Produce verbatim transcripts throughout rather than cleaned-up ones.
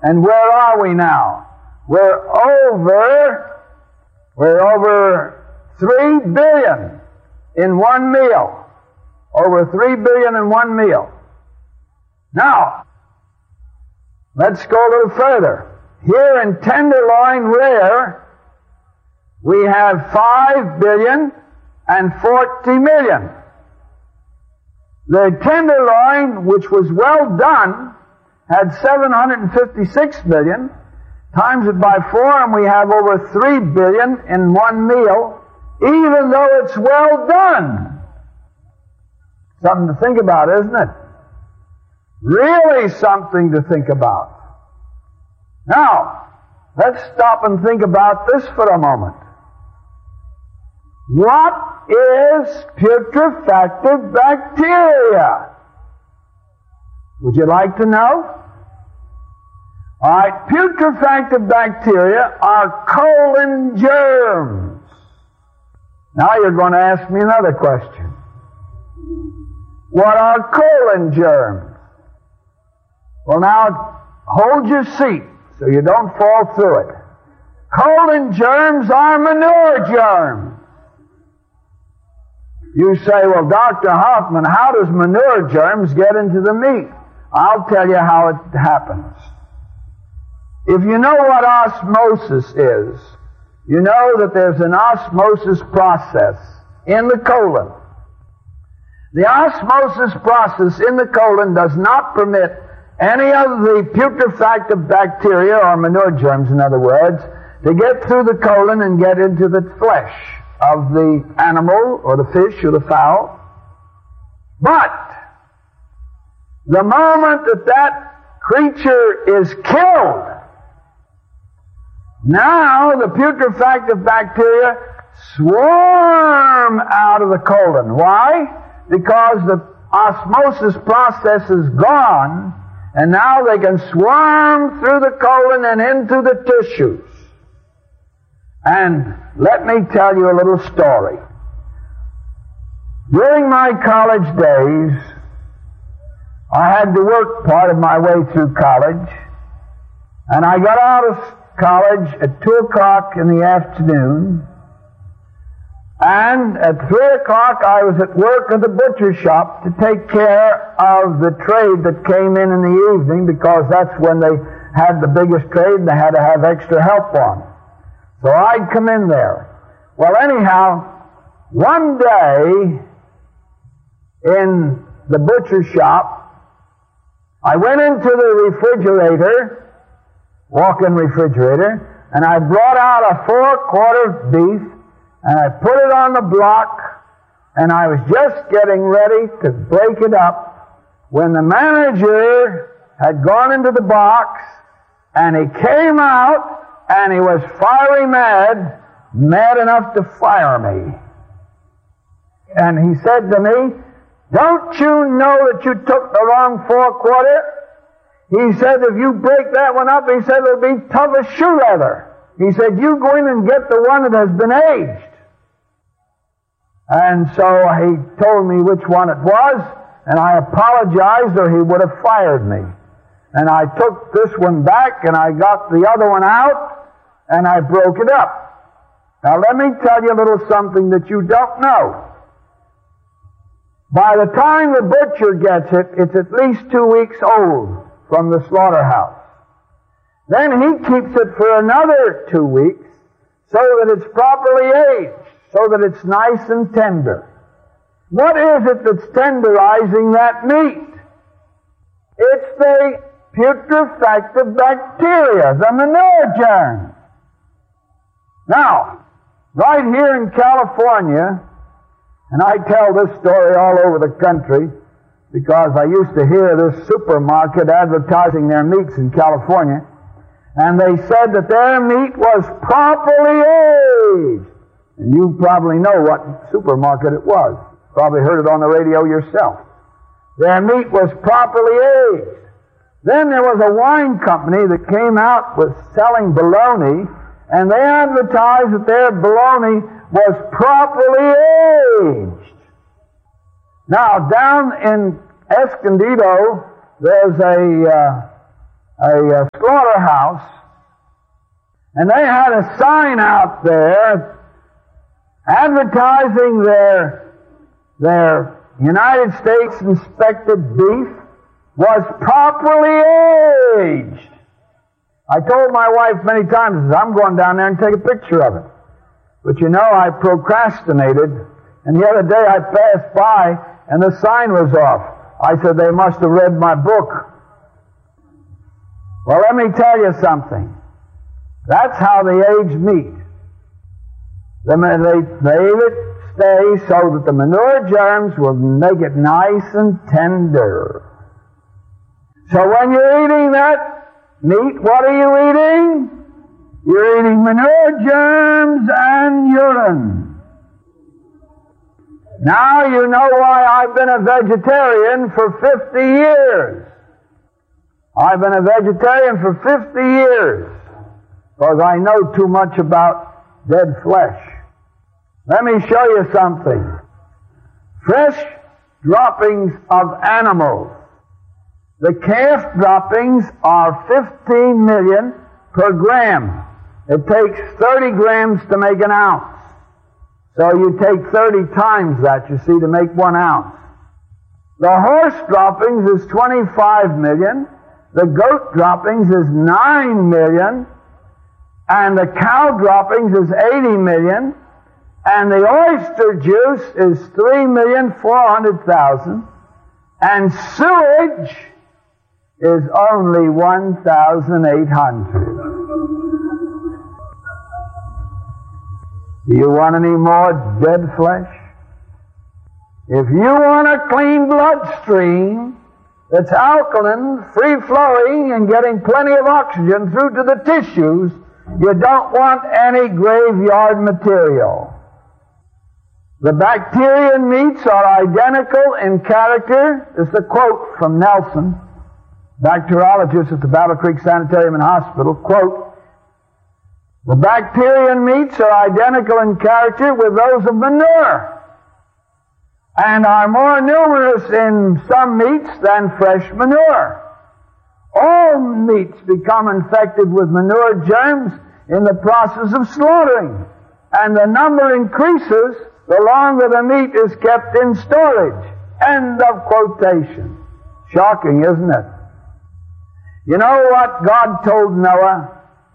And where are we now? We're over, we're over three billion in one meal. Over three billion in one meal. Now, let's go a little further. Here in tenderloin rare, we have five billion and forty million. The tenderloin, which was well done, had seven hundred fifty-six million. Times it by four, and we have over three billion in one meal, even though it's well done. Something to think about, isn't it? Really something to think about. Now, let's stop and think about this for a moment. What is putrefactive bacteria? Would you like to know? All right, putrefactive bacteria are colon germs. Now you're going to ask me another question. What are colon germs? Well, now, hold your seat so you don't fall through it. Colon germs are manure germs. You say, well, Doctor Hoffman, how does manure germs get into the meat? I'll tell you how it happens. If you know what osmosis is, you know that there's an osmosis process in the colon. The osmosis process in the colon does not permit any of the putrefactive bacteria, or manure germs in other words, to get through the colon and get into the flesh of the animal or the fish or the fowl. But the moment that that creature is killed, now the putrefactive bacteria swarm out of the colon. Why? Because the osmosis process is gone, and now they can swarm through the colon and into the tissues. And let me tell you a little story. During my college days, I had to work part of my way through college, and I got out of college at two o'clock in the afternoon, and at three o'clock I was at work at the butcher shop to take care of the trade that came in in the evening, because that's when they had the biggest trade and they had to have extra help on. So I'd come in there. Well, anyhow, one day in the butcher shop, I went into the refrigerator, walk-in refrigerator, and I brought out a four-quarter beef, and I put it on the block, and I was just getting ready to break it up when the manager had gone into the box, and he came out, and he was fiery mad, mad enough to fire me. And he said to me, "Don't you know that you took the wrong four-quarter?" He said, "If you break that one up," he said, "it'll be tough as shoe leather." He said, "You go in and get the one that has been aged." And so he told me which one it was, and I apologized or he would have fired me. And I took this one back, and I got the other one out, and I broke it up. Now let me tell you a little something that you don't know. By the time the butcher gets it, it's at least two weeks old from the slaughterhouse. Then he keeps it for another two weeks so that it's properly aged, so that it's nice and tender. What is it that's tenderizing that meat? It's the putrefactive bacteria, the manure germ. Now, right here in California, and I tell this story all over the country because I used to hear this supermarket advertising their meats in California, and they said that their meat was properly aged. And you probably know what supermarket it was. Probably heard it on the radio yourself. Their meat was properly aged. Then there was a wine company that came out with selling bologna, and they advertised that their bologna was properly aged. Now, down in Escondido, there's a, uh, a, a slaughterhouse, and they had a sign out there advertising their, their United States inspected beef was properly aged. I told my wife many times, I'm going down there and take a picture of it. But you know, I procrastinated, and the other day I passed by and the sign was off. I said, they must have read my book. Well, let me tell you something. That's how they age meat. They, they, they leave it stay so that the manure germs will make it nice and tender. So when you're eating that meat, what are you eating? You're eating manure germs and urine. Now you know why I've been a vegetarian for fifty years. I've been a vegetarian for fifty years because I know too much about dead flesh. Let me show you something. Fresh droppings of animals. The calf droppings are fifteen million per gram. It takes thirty grams to make an ounce. So you take thirty times that, you see, to make one ounce. The horse droppings is twenty-five million. The goat droppings is nine million. And the cow droppings is eighty million. And the oyster juice is three million four hundred thousand. And sewage is only one thousand eight hundred. Do you want any more dead flesh? If you want a clean bloodstream that's alkaline, free-flowing, and getting plenty of oxygen through to the tissues, you don't want any graveyard material. The bacterian meats are identical in character. This is a quote from Nelson, bacteriologist at the Battle Creek Sanitarium and Hospital. Quote, the bacterian meats are identical in character with those of manure and are more numerous in some meats than fresh manure. All meats become infected with manure germs in the process of slaughtering, and the number increases the longer the meat is kept in storage. End of quotation. Shocking, isn't it? You know what God told Noah?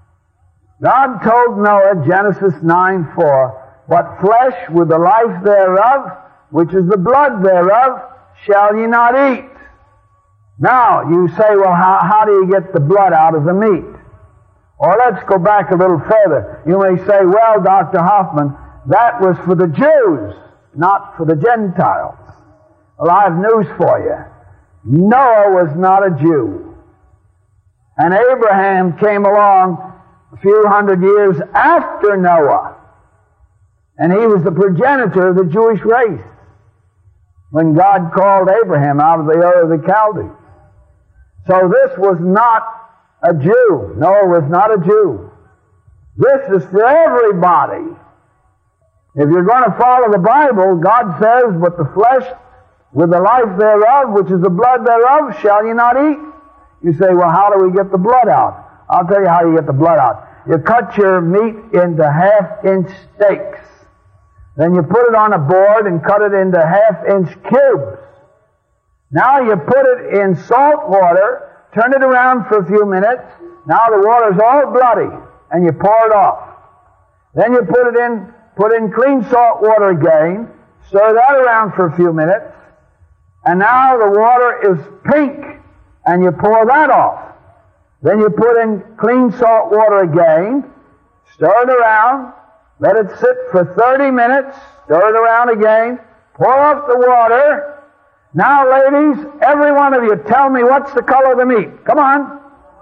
God told Noah, Genesis nine four, what flesh with the life thereof, which is the blood thereof, shall ye not eat. Now, you say, well, how, how do you get the blood out of the meat? Or let's go back a little further. You may say, well, Doctor Hoffman, that was for the Jews, not for the Gentiles. Well, I have news for you. Noah was not a Jew. And Abraham came along a few hundred years after Noah. And he was the progenitor of the Jewish race when God called Abraham out of the Ur of the Chaldees. So this was not a Jew. Noah was not a Jew. This is for everybody. If you're going to follow the Bible, God says, but the flesh with the life thereof, which is the blood thereof, shall ye not eat. You say, well, how do we get the blood out? I'll tell you how you get the blood out. You cut your meat into half-inch steaks. Then you put it on a board and cut it into half-inch cubes. Now you put it in salt water, turn it around for a few minutes. Now the water's all bloody, and you pour it off. Then you put it in, put in clean salt water again, stir that around for a few minutes, and now the water is pink, and you pour that off. Then you put in clean salt water again, stir it around, let it sit for thirty minutes, stir it around again, pour off the water. Now, ladies, every one of you, tell me what's the color of the meat. Come on.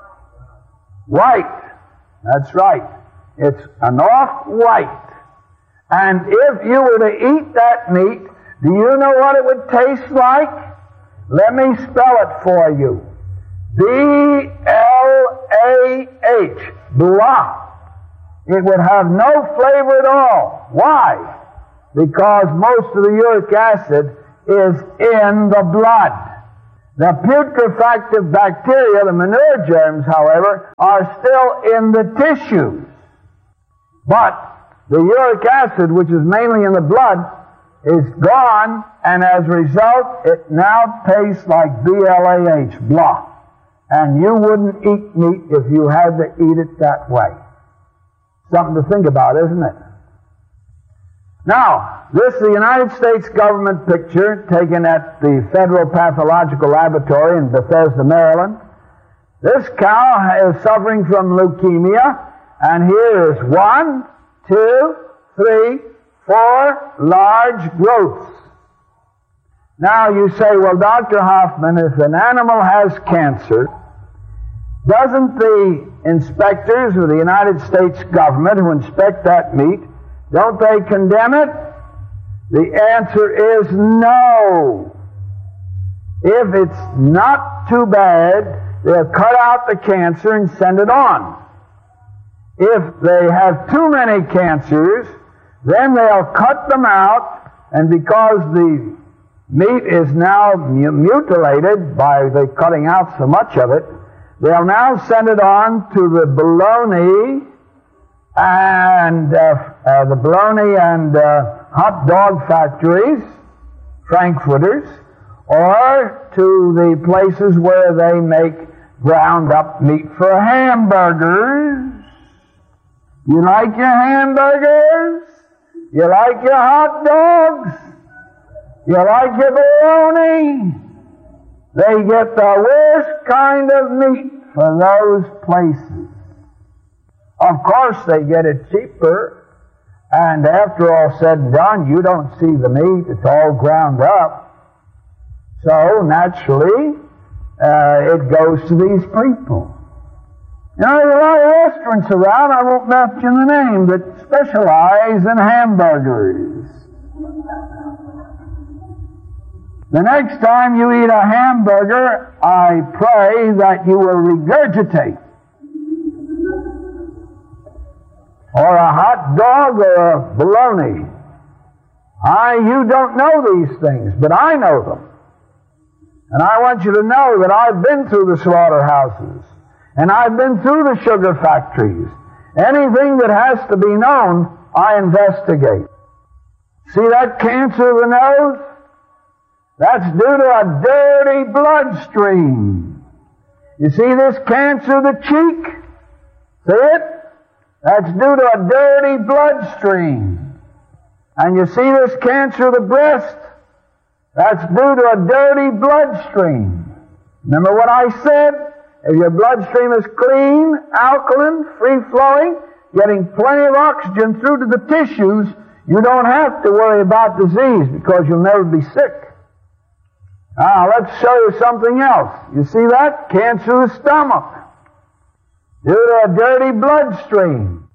White. That's right. It's an off-white. And if you were to eat that meat, do you know what it would taste like? Let me spell it for you. B L A H. Blah. It would have no flavor at all. Why? Because most of the uric acid is in the blood. The putrefactive bacteria, the manure germs, however, are still in the tissues. But the uric acid, which is mainly in the blood, is gone, and as a result, it now tastes like B L A H, blah. And you wouldn't eat meat if you had to eat it that way. Something to think about, isn't it? Now, this is the United States government picture taken at the Federal Pathological Laboratory in Bethesda, Maryland. This cow is suffering from leukemia, and here is one, two, three, four large growths. Now you say, well, Doctor Hoffman, if an animal has cancer, doesn't the inspectors of the United States government who inspect that meat, don't they condemn it? The answer is no. If it's not too bad, they'll cut out the cancer and send it on. If they have too many cancers, then they'll cut them out, and because the meat is now mutilated by the cutting out so much of it, they'll now send it on to the bologna and uh, uh, the bologna and uh, hot dog factories, Frankfurters, or to the places where they make ground up meat for hamburgers. You like your hamburgers? You like your hot dogs? You like your bologna? They get the worst kind of meat for those places. Of course, they get it cheaper, and after all said and done, you don't see the meat. It's all ground up. So, naturally, uh, it goes to these people. You know, there are a lot of restaurants around, I won't mention the name, that specialize in hamburgers. The next time you eat a hamburger, I pray that you will regurgitate. Or a hot dog or a bologna. I, you don't know these things, but I know them. And I want you to know that I've been through the slaughterhouses, and I've been through the sugar factories. Anything that has to be known, I investigate. See that cancer of the nose? That's due to a dirty bloodstream. You see this cancer of the cheek? See it? That's due to a dirty bloodstream. And you see this cancer of the breast? That's due to a dirty bloodstream. Remember what I said? If your bloodstream is clean, alkaline, free-flowing, getting plenty of oxygen through to the tissues, you don't have to worry about disease because you'll never be sick. Now, let's show you something else. You see that? Cancer of the stomach. Due to a dirty bloodstream.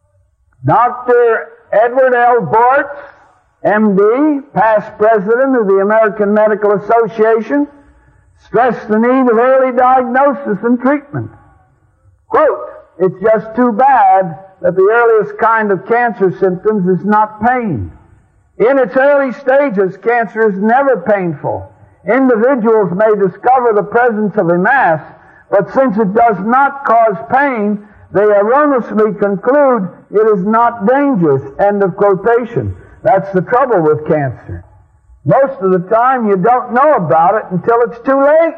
Doctor Edward L. Bortz, M D, past president of the American Medical Association, stressed the need of early diagnosis and treatment. Quote, it's just too bad that the earliest kind of cancer symptoms is not pain. In its early stages, cancer is never painful. Individuals may discover the presence of a mass, but since it does not cause pain, they erroneously conclude it is not dangerous. End of quotation. That's the trouble with cancer. Most of the time you don't know about it until it's too late.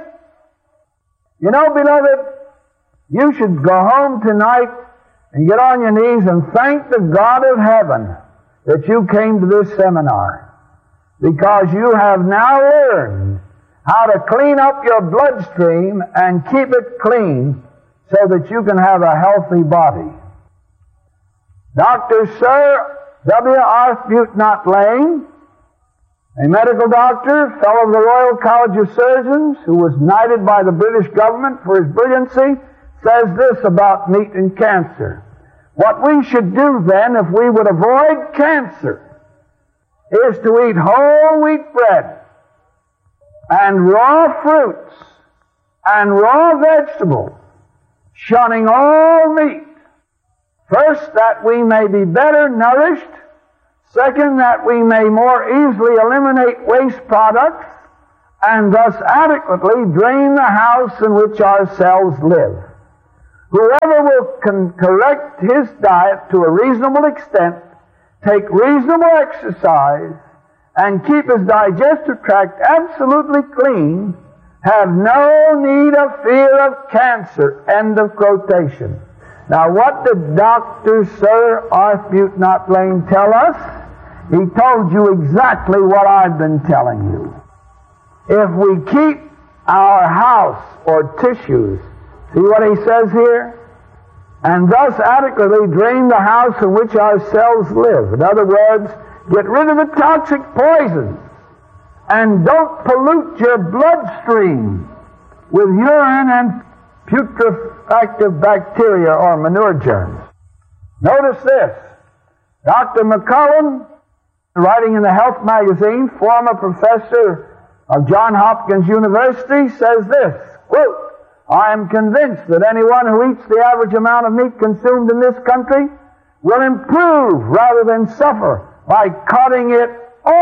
You know, beloved, you should go home tonight and get on your knees and thank the God of heaven that you came to this seminar, because you have now learned how to clean up your bloodstream and keep it clean so that you can have a healthy body. Doctor Sir W. Arbuthnot Lane, a medical doctor, fellow of the Royal College of Surgeons, who was knighted by the British government for his brilliancy, says this about meat and cancer. What we should do then, if we would avoid cancer, is to eat whole wheat bread and raw fruits and raw vegetables, shunning all meat. First, that we may be better nourished. Second, that we may more easily eliminate waste products. and thus adequately drain the house in which our cells live. Whoever will con- correct his diet to a reasonable extent, take reasonable exercise, and keep his digestive tract absolutely clean, have no need of fear of cancer. End of quotation. Now, what did Doctor Sir Arthbute Not Lane tell us? He told you exactly what I've been telling you. If we keep our house or tissues, see what he says here? And thus adequately drain the house in which our cells live. In other words, get rid of the toxic poisons. And don't pollute your bloodstream with urine and putrefactive bacteria or manure germs. Notice this. Doctor McCullen, writing in the Health magazine, former professor of Johns Hopkins University, says this, quote, I am convinced that anyone who eats the average amount of meat consumed in this country will improve rather than suffer by cutting it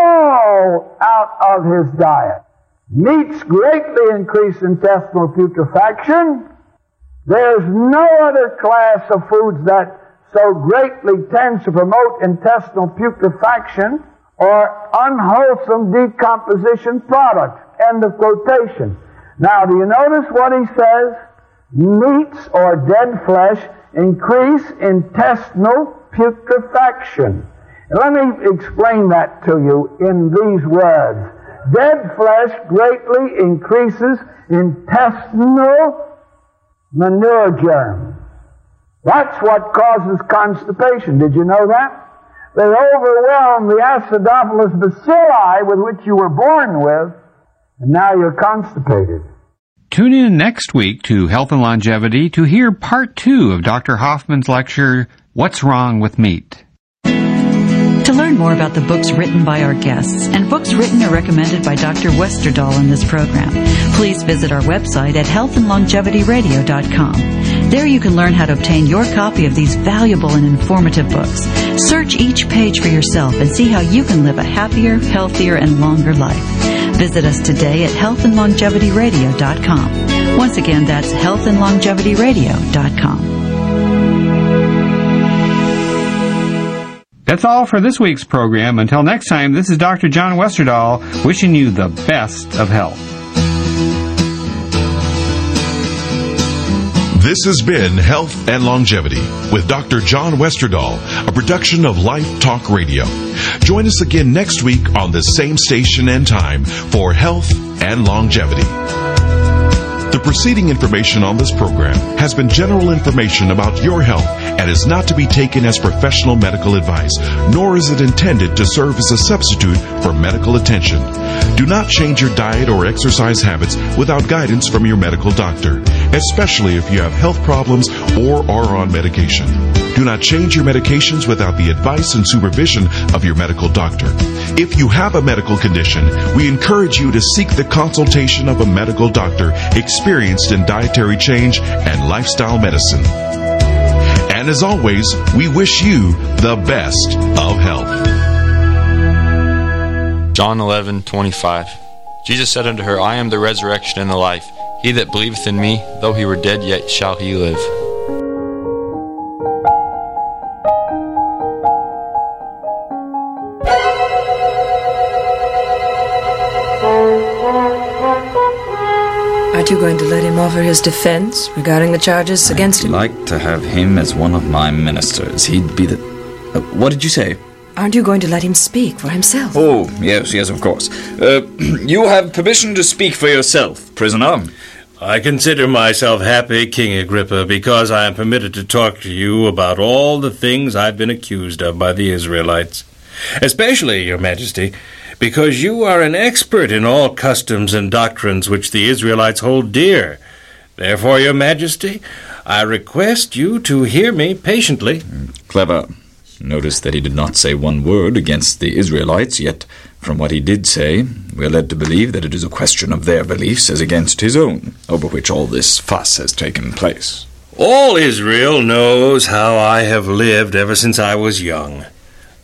all out of his diet. Meats greatly increase intestinal putrefaction. There's no other class of foods that so greatly tends to promote intestinal putrefaction or unwholesome decomposition products. End of quotation. Now, do you notice what he says? Meats or dead flesh increase intestinal putrefaction. And let me explain that to you in these words. Dead flesh greatly increases intestinal manure germs. That's what causes constipation. Did you know that? They overwhelm the acidophilus bacilli with which you were born with, and now you're constipated. Tune in next week to Health and Longevity to hear part two of Doctor Hoffman's lecture, What's Wrong with Meat? To learn more about the books written by our guests and books written or recommended by Doctor Westerdahl in this program, please visit our website at health and longevity radio dot com. There you can learn how to obtain your copy of these valuable and informative books. Search each page for yourself and see how you can live a happier, healthier, and longer life. Visit us today at health and longevity radio dot com. Once again, that's health and longevity radio dot com. That's all for this week's program. Until next time, this is Doctor John Westerdahl wishing you the best of health. This has been Health and Longevity with Doctor John Westerdahl, a production of Life Talk Radio. Join us again next week on the same station and time for Health and Longevity. The preceding information on this program has been general information about your health and is not to be taken as professional medical advice, nor is it intended to serve as a substitute for medical attention. Do not change your diet or exercise habits without guidance from your medical doctor, especially if you have health problems or are on medication. Do not change your medications without the advice and supervision of your medical doctor. If you have a medical condition, we encourage you to seek the consultation of a medical doctor experienced in dietary change and lifestyle medicine. And as always, we wish you the best of health. John eleven twenty-five. Jesus said unto her, I am the resurrection and the life. He that believeth in me, though he were dead, yet shall he live. Aren't you going to let him offer his defense regarding the charges against him? I'd like to have him as one of my ministers. He'd be the... Uh, what did you say? Aren't you going to let him speak for himself? Oh, yes, yes, of course. Uh, you have permission to speak for yourself, prisoner. I consider myself happy, King Agrippa, because I am permitted to talk to you about all the things I've been accused of by the Israelites. Especially, Your Majesty, because you are an expert in all customs and doctrines which the Israelites hold dear. Therefore, Your Majesty, I request you to hear me patiently. Clever. Notice that he did not say one word against the Israelites, yet from what he did say, we are led to believe that it is a question of their beliefs as against his own, over which all this fuss has taken place. All Israel knows how I have lived ever since I was young.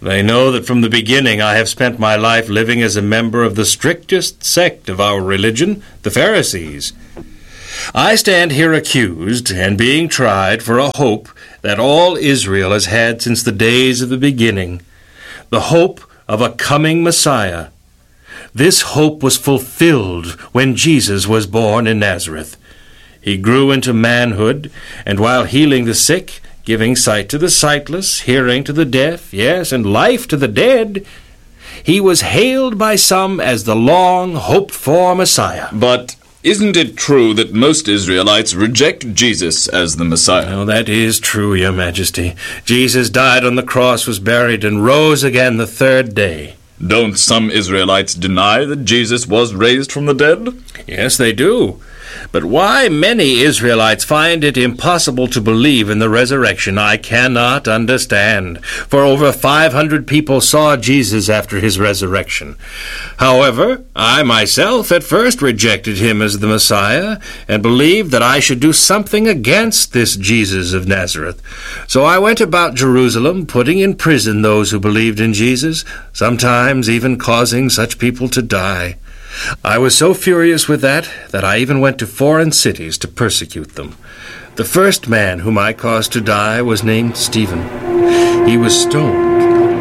They know that from the beginning I have spent my life living as a member of the strictest sect of our religion, the Pharisees. I stand here accused and being tried for a hope that all Israel has had since the days of the beginning, the hope of a coming Messiah. This hope was fulfilled when Jesus was born in Nazareth. He grew into manhood, and while healing the sick, giving sight to the sightless, hearing to the deaf, yes, and life to the dead, he was hailed by some as the long-hoped-for Messiah. But isn't it true that most Israelites reject Jesus as the Messiah? No, that is true, Your Majesty. Jesus died on the cross, was buried, and rose again the third day. Don't some Israelites deny that Jesus was raised from the dead? Yes, they do. But why many Israelites find it impossible to believe in the resurrection, I cannot understand. For over five hundred people saw Jesus after his resurrection. However, I myself at first rejected him as the Messiah and believed that I should do something against this Jesus of Nazareth. So I went about Jerusalem, putting in prison those who believed in Jesus, sometimes even causing such people to die. I was so furious with that that I even went to foreign cities to persecute them. The first man whom I caused to die was named Stephen. He was stoned.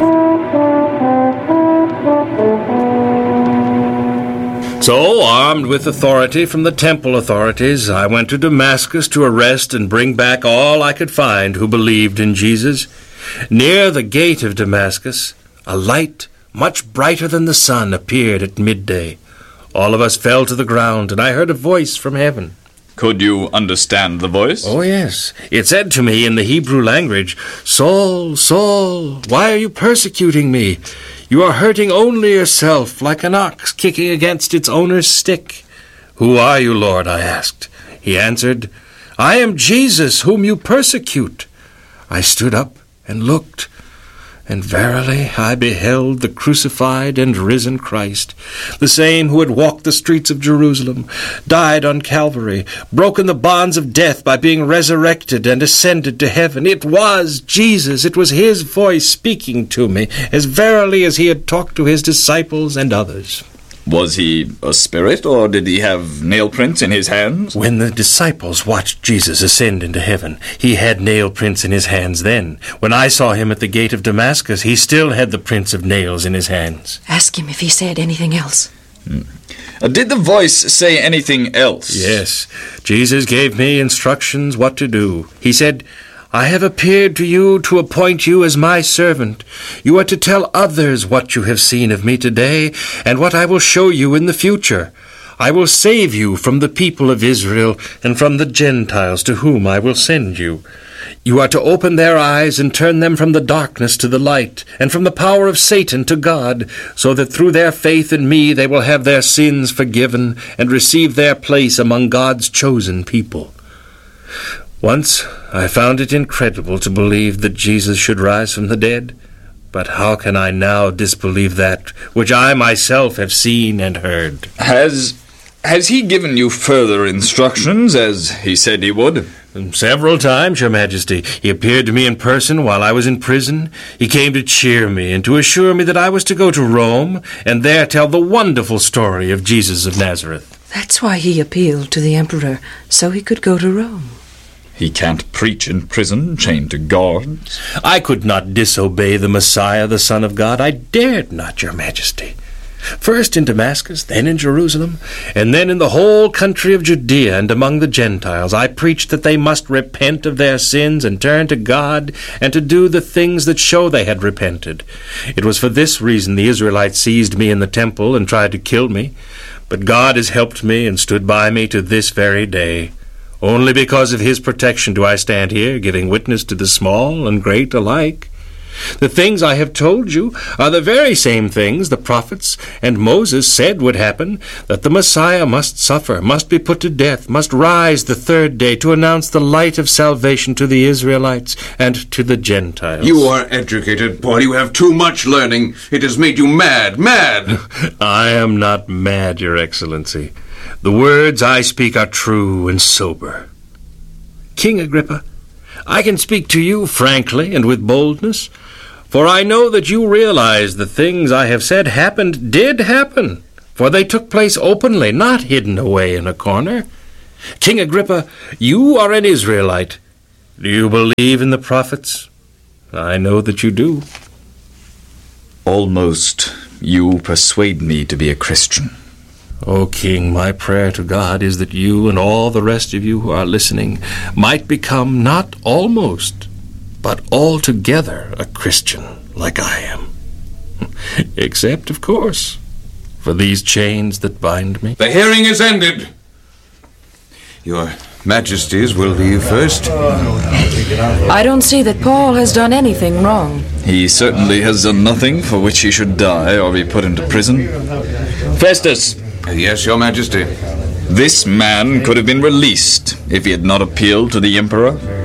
So, armed with authority from the temple authorities, I went to Damascus to arrest and bring back all I could find who believed in Jesus. Near the gate of Damascus, a light much brighter than the sun appeared at midday. All of us fell to the ground, and I heard a voice from heaven. Could you understand the voice? Oh, yes. It said to me in the Hebrew language, "Saul, Saul, why are you persecuting me? You are hurting only yourself, like an ox kicking against its owner's stick." "Who are you, Lord?" I asked. He answered, "I am Jesus, whom you persecute." I stood up and looked, and verily I beheld the crucified and risen Christ, the same who had walked the streets of Jerusalem, died on Calvary, broken the bonds of death by being resurrected and ascended to heaven. It was Jesus. It was his voice speaking to me, as verily as he had talked to his disciples and others. Was he a spirit, or did he have nail prints in his hands? When the disciples watched Jesus ascend into heaven, he had nail prints in his hands then. When I saw him at the gate of Damascus, he still had the prints of nails in his hands. Ask him if he said anything else. Hmm. Uh, did the voice say anything else? Yes. Jesus gave me instructions what to do. He said, "I have appeared to you to appoint you as my servant. You are to tell others what you have seen of me today and what I will show you in the future. I will save you from the people of Israel and from the Gentiles to whom I will send you. You are to open their eyes and turn them from the darkness to the light and from the power of Satan to God, so that through their faith in me they will have their sins forgiven and receive their place among God's chosen people." Once I found it incredible to believe that Jesus should rise from the dead, but how can I now disbelieve that which I myself have seen and heard? Has has he given you further instructions, as he said he would? Several times, Your Majesty. He appeared to me in person while I was in prison. He came to cheer me and to assure me that I was to go to Rome and there tell the wonderful story of Jesus of Nazareth. That's why he appealed to the emperor, so he could go to Rome. He can't preach in prison, chained to guards. I could not disobey the Messiah, the Son of God. I dared not, Your Majesty. First in Damascus, then in Jerusalem, and then in the whole country of Judea and among the Gentiles, I preached that they must repent of their sins and turn to God and to do the things that show they had repented. It was for this reason the Israelites seized me in the temple and tried to kill me, but God has helped me and stood by me to this very day. Only because of his protection do I stand here, giving witness to the small and great alike. The things I have told you are the very same things the prophets and Moses said would happen, that the Messiah must suffer, must be put to death, must rise the third day to announce the light of salvation to the Israelites and to the Gentiles. You are educated, boy. You have too much learning. It has made you mad, mad. I am not mad, Your Excellency. The words I speak are true and sober. King Agrippa, I can speak to you frankly and with boldness, For I know that you realize the things I have said happened did happen, for they took place openly, not hidden away in a corner. King Agrippa, you are an Israelite. Do you believe in the prophets? I know that you do. Almost. You persuade me to be a Christian. O King, my prayer to God is that you and all the rest of you who are listening might become not almost, but altogether a Christian like I am. Except, of course, for these chains that bind me. The hearing is ended. Your Majesties will leave first. I don't see that Paul has done anything wrong. He certainly has done nothing for which he should die or be put into prison. Festus! Yes, Your Majesty. This man could have been released if he had not appealed to the Emperor.